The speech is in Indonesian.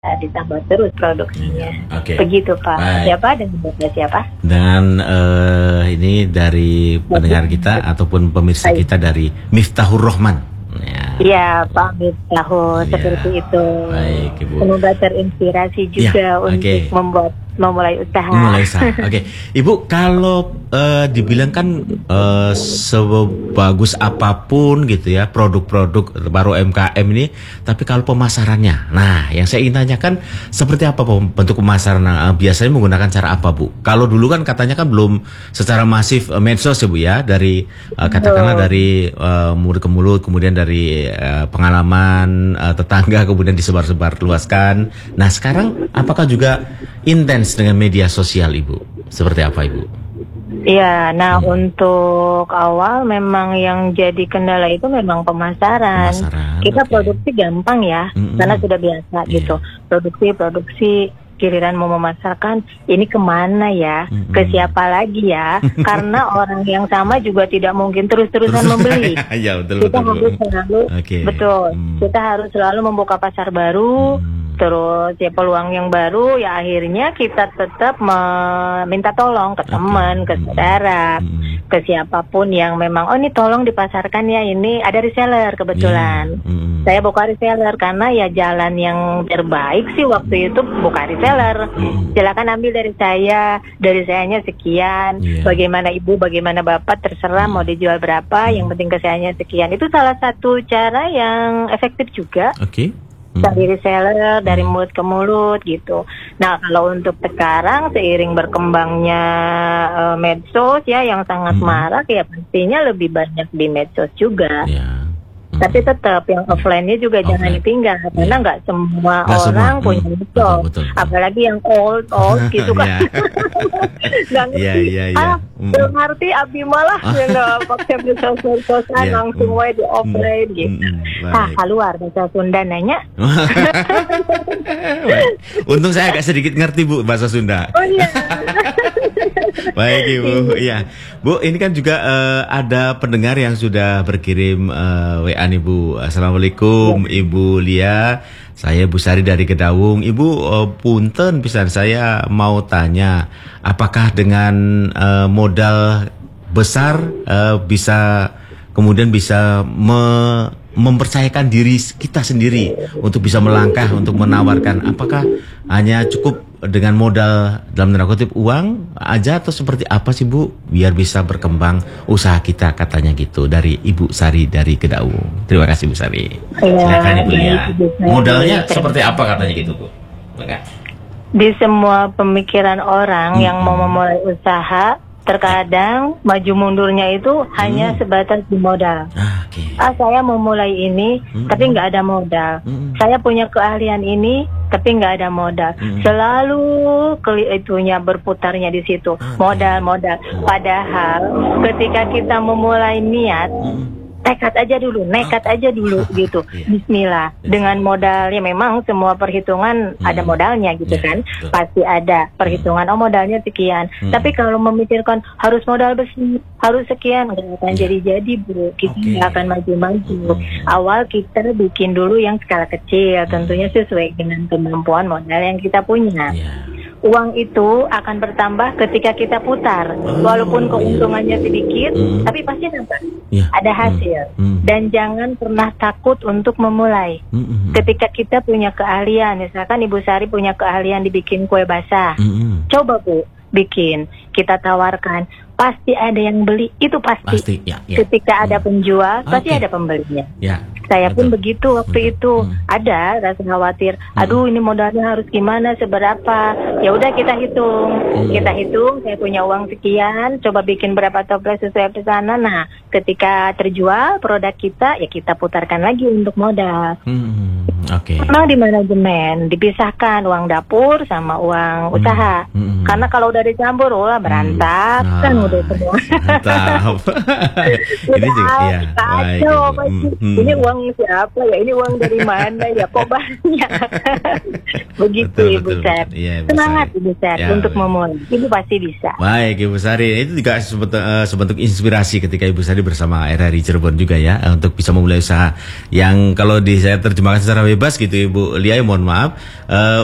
ditambah terus produksinya. Oke. Begitu Pak. Baik. Siapa dan siapa? Dan ini dari pendengar kita ataupun pemirsa kita dari Miftahur Rahman. Iya Pak Miftahur, seperti itu. Baik Ibu. Semoga terinspirasi juga untuk memulai usaha. Oke. Ibu, kalau dibilang kan sebagus apapun gitu ya produk-produk baru UMKM ini, tapi kalau pemasarannya, nah yang saya ingin tanyakan seperti apa bentuk pemasaran? Biasanya menggunakan cara apa Bu? Kalau dulu kan katanya kan belum secara masif medsos ya Bu ya, dari katakanlah dari mulut ke mulut, kemudian dari pengalaman tetangga, kemudian disebar-sebar luaskan. Nah sekarang apakah juga intens dengan media sosial Ibu? Seperti apa Ibu? Iya, nah untuk awal memang yang jadi kendala itu memang pemasaran. Kita produksi gampang ya, karena sudah biasa gitu. Produksi, giliran mau memasarkan, ini kemana ya? Ke siapa lagi ya? Karena orang yang sama juga tidak mungkin terus-terusan membeli. Ya, betul. Kita harus selalu membuka pasar baru. Terus ya peluang yang baru, ya akhirnya kita tetap meminta tolong ke teman, ke saudara, ke siapapun yang memang, oh ini tolong dipasarkan ya, ini ada reseller kebetulan. Saya buka reseller karena ya jalan yang terbaik sih waktu itu buka reseller. Silakan ambil dari sayanya sekian. Bagaimana ibu, bagaimana bapak, terserah mau dijual berapa, yang penting ke sayanya sekian. Itu salah satu cara yang efektif juga. Dari reseller, dari mulut ke mulut gitu. Nah kalau untuk sekarang seiring berkembangnya medsos ya yang sangat marak, ya pastinya lebih banyak di medsos juga. Tapi tetap yang offline-nya juga jangan ditinggal, karena nggak semua orang punya medsos. Apalagi yang old gitu kan. Nggak ngerti. Belum ngerti abi malah nggak pakai medsos-medsosan, langsung wae di offline gitu. Keluar bahasa Sunda nanya. Untung saya agak sedikit ngerti Bu bahasa Sunda. Oh iya. Baik Ibu, iya Bu, ini kan juga ada pendengar yang sudah berkirim WA nih Bu. Assalamualaikum Ibu Lia, saya Bu Sari dari Kedawung. Ibu punten pisan, saya mau tanya, apakah dengan modal besar bisa mempercayakan diri kita sendiri untuk bisa melangkah, untuk menawarkan, apakah hanya cukup dengan modal dalam tanda kutip uang aja, atau seperti apa sih Bu biar bisa berkembang usaha kita, katanya gitu dari Ibu Sari dari Kedawung. Terima kasih Bu Sari. Silakan Ibu Lia. Modalnya seperti apa katanya gitu Bu? Di semua pemikiran orang yang mau memulai usaha, terkadang maju mundurnya itu hanya sebatas di modal. Saya mau mulai ini, tapi nggak ada modal. Saya punya keahlian ini, tapi nggak ada modal. Selalu itunya berputarnya di situ, modal. Padahal ketika kita memulai niat, nekat aja dulu gitu. Bismillah. Dengan modalnya, memang semua perhitungan ada modalnya gitu kan. Pasti ada perhitungan, modalnya sekian. Tapi kalau memikirkan harus modal besar, harus sekian, nggak akan jadi Bu. Kita nggak akan maju-maju. Awal kita bikin dulu yang skala kecil, tentunya sesuai dengan kemampuan modal yang kita punya. Uang itu akan bertambah ketika kita putar. Walaupun keuntungannya sedikit, tapi pasti nampak. Ada hasil. Dan jangan pernah takut untuk memulai. Ketika kita punya keahlian, misalkan Ibu Sari punya keahlian dibikin kue basah. Coba Bu, bikin. Kita tawarkan. Pasti ada yang beli, itu pasti. Ketika ada penjual, pasti ada pembelinya. Saya pun begitu waktu itu. Ada rasa khawatir. Aduh, ini modalnya harus gimana, seberapa? Ya udah kita hitung. Saya punya uang sekian, coba bikin berapa toples sesuai pesanan. Nah, ketika terjual produk kita, ya kita putarkan lagi untuk modal. Memang di manajemen dipisahkan uang dapur sama uang usaha. Karena kalau udah dicampur, berantakan udah semua. Mantap. Ini juga kacau. Ini uang uang siapa ya? Ini uang dari mana ya? Kok banyak? Begitu Ibu Sari. Ya, semangat Ibu Sari untuk memulai. Ibu pasti bisa. Baik Ibu Sari, itu juga sebentuk inspirasi ketika Ibu Sari bersama RRI Cirebon juga ya, untuk bisa memulai usaha yang kalau saya terjemahkan secara bebas gitu Ibu Lia, mohon maaf.